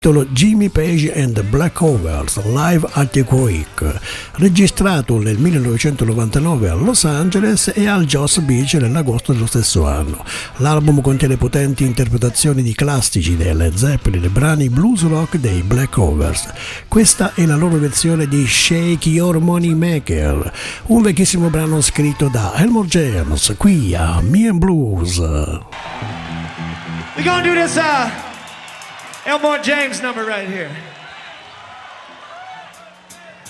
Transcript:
Jimmy Page and the Black Covers live at the Quake, registrato nel 1999 a Los Angeles e al Joss Beach nell'agosto dello stesso anno. L'album contiene potenti interpretazioni di classici dei Led Zeppelin e brani blues rock dei Black Covers. Questa è la loro versione di Shake Your Money Maker, un vecchissimo brano scritto da Elmore James, qui a Me and Blues. We're gonna do this Elmore James number right here.